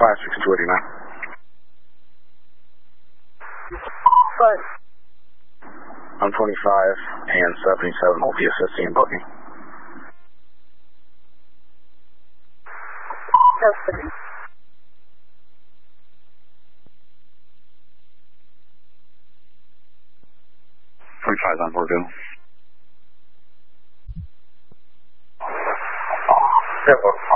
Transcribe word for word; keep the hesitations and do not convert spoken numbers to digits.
five six two eight nine. Five. I'm twenty-five and seventy-seven will be assisting in booking. Custody. twenty-five on board, Bill.